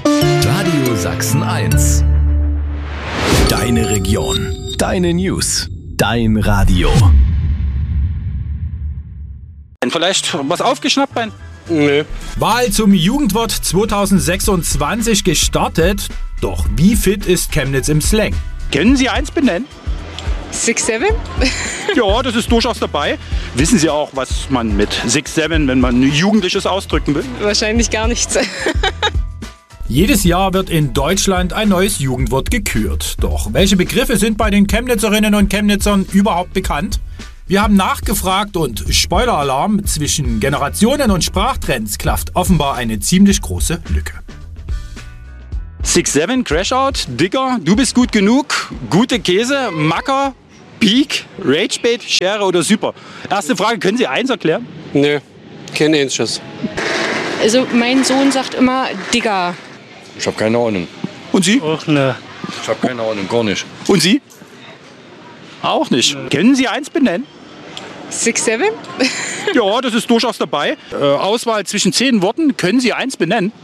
Radio Sachsen 1. Deine Region. Deine News. Dein Radio. Vielleicht was aufgeschnappt, Ben? Nö. Wahl zum Jugendwort 2026 gestartet. Doch wie fit ist Chemnitz im Slang? Können Sie eins benennen? 6-7? Ja, das ist durchaus dabei. Wissen Sie auch, was man mit 6-7, wenn man Jugendliches ausdrücken will? Wahrscheinlich gar nichts. Jedes Jahr wird in Deutschland ein neues Jugendwort gekürt. Doch welche Begriffe sind bei den Chemnitzerinnen und Chemnitzern überhaupt bekannt? Wir haben nachgefragt und Spoiler-Alarm, zwischen Generationen und Sprachtrends klafft offenbar eine ziemlich große Lücke. 6-7, Crashout, Digger, du bist gut genug, gute Käse, Macker, Peak, Ragebait, Schere oder Super. Erste Frage, können Sie eins erklären? Nö. Kein Ähnliches. Also mein Sohn sagt immer Digger. Ich habe keine Ahnung. Und Sie? Auch ne. Ich habe keine Ahnung, gar nicht. Und Sie? Auch nicht. Können Sie eins benennen? 6-7? Ja, das ist durchaus dabei. Auswahl zwischen 10 Worten. Können Sie eins benennen?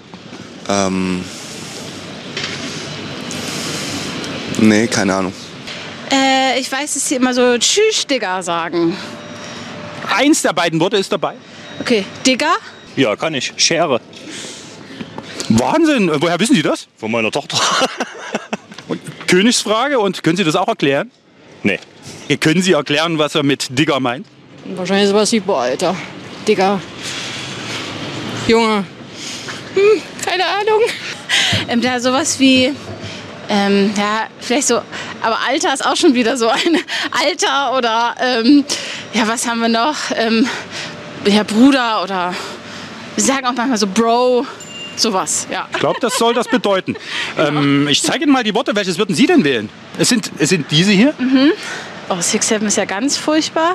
Nee, keine Ahnung. Ich weiß, dass sie immer so Tschüss, Digga sagen. Eins der beiden Worte ist dabei. Okay, Digga? Ja, kann ich. Schere. Wahnsinn. Woher wissen Sie das? Von meiner Tochter. Königsfrage. Und können Sie das auch erklären? Nee. Können Sie erklären, was er mit Digger meint? Wahrscheinlich sowas wie, boah, Alter. Digger. Junge. Keine Ahnung. Da sowas wie, ja, vielleicht so, aber Alter ist auch schon wieder so ein Alter oder, ja, was haben wir noch? Ja, Bruder oder, wir sagen auch manchmal so Bro, sowas, ja. Ich glaube, das soll das bedeuten. Ich zeige Ihnen mal die Worte. Welches würden Sie denn wählen? Es sind diese hier. Oh, 6-7 ist ja ganz furchtbar.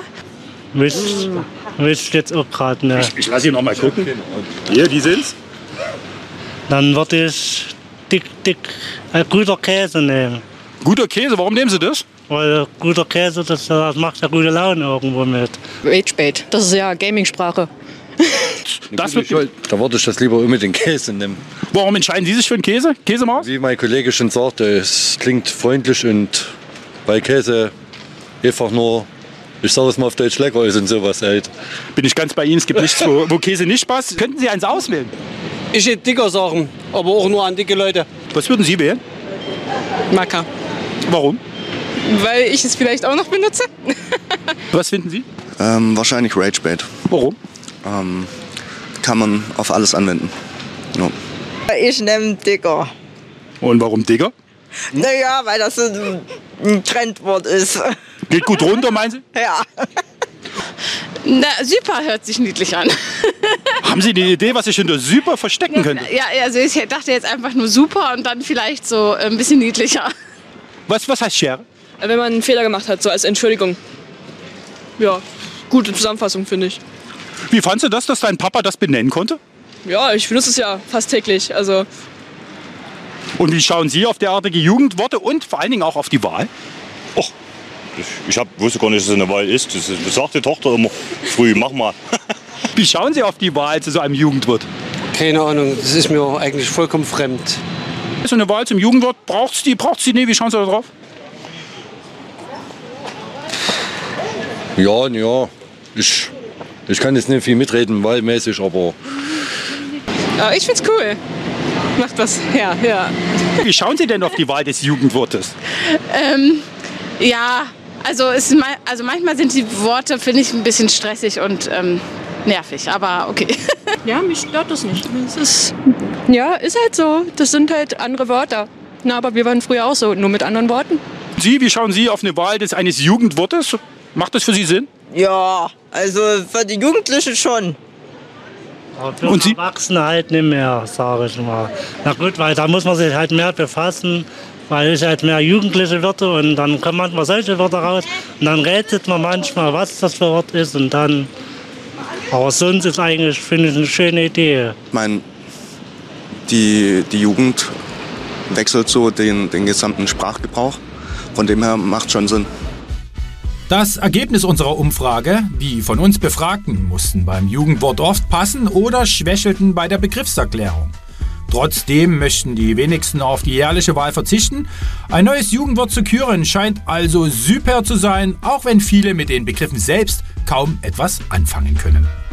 Wisst jetzt auch gerade ne. Ich lasse ihn noch mal gucken. Hier, die sind's. Dann würde ich guter Käse nehmen. Guter Käse, warum nehmen Sie das? Weil guter Käse, das macht ja gute Laune irgendwo mit. Ragebait, das ist ja Gaming-Sprache. Das wird, Da würde ich das lieber mit den Käse nehmen. warum entscheiden Sie sich für einen Käse? Käsemaus? Wie mein Kollege schon sagte, es klingt freundlich und bei Käse einfach nur, ich sage es mal auf Deutsch, lecker ist und sowas halt. Bin ich ganz bei Ihnen. Es gibt nichts, wo Käse nicht passt. Könnten Sie eins auswählen? Ich hätte dicker Sachen, aber auch nur an dicke Leute. Was würden Sie wählen? Macker. Warum? Weil ich es vielleicht auch noch benutze. Was finden Sie? Wahrscheinlich Ragebait. Warum? Kann man auf alles anwenden. Ja. Ich nehme Digger. Und warum Digger? Naja, weil das so ein Trendwort ist. Geht gut runter, meinen Sie? Ja. Na, Super hört sich niedlich an. Haben Sie eine Idee, was sich hinter Super verstecken könnte? Ja, also ich dachte jetzt einfach nur super und dann vielleicht so ein bisschen niedlicher. Was heißt Schere? Wenn man einen Fehler gemacht hat, so als Entschuldigung. Ja, gute Zusammenfassung, finde ich. Wie fandst du das, dass dein Papa das benennen konnte? Ja, ich benutze es ja fast täglich. Also Und wie schauen Sie auf derartige Jugendworte und vor allen Dingen auch auf die Wahl? Och, ich wusste gar nicht, dass es eine Wahl ist. Das sagt die Tochter immer früh, mach mal. Wie schauen Sie auf die Wahl zu so einem Jugendwort? Keine Ahnung, das ist mir eigentlich vollkommen fremd. So eine Wahl zum Jugendwort, braucht's die? Nee, wie schauen Sie da drauf? Ja, ich kann jetzt nicht viel mitreden, wahlmäßig, aber ja, ich find's cool. Macht was her, ja. Wie schauen Sie denn auf die Wahl des Jugendwortes? Ja, also manchmal sind die Worte, finde ich, ein bisschen stressig und nervig, aber okay. Ja, mich stört das nicht. Ist halt so. Das sind halt andere Wörter. Na, aber wir waren früher auch so, nur mit anderen Worten. Sie, wie schauen Sie auf eine Wahl eines Jugendwortes? Macht das für Sie Sinn? Ja, also für die Jugendlichen schon. Aber für Und Sie? Erwachsene halt nicht mehr, sage ich mal. Na gut, weil da muss man sich halt mehr befassen, weil ich halt mehr Jugendliche Wörter und dann kommen manchmal solche Wörter raus und dann rätselt man manchmal, was das für Wort ist und dann. Aber sonst ist eigentlich, finde ich, eine schöne Idee. Ich meine, die Jugend wechselt so den gesamten Sprachgebrauch. Von dem her macht schon Sinn. Das Ergebnis unserer Umfrage: Die von uns Befragten mussten beim Jugendwort oft passen oder schwächelten bei der Begriffserklärung. Trotzdem möchten die wenigsten auf die jährliche Wahl verzichten. Ein neues Jugendwort zu küren scheint also super zu sein, auch wenn viele mit den Begriffen selbst kaum etwas anfangen können.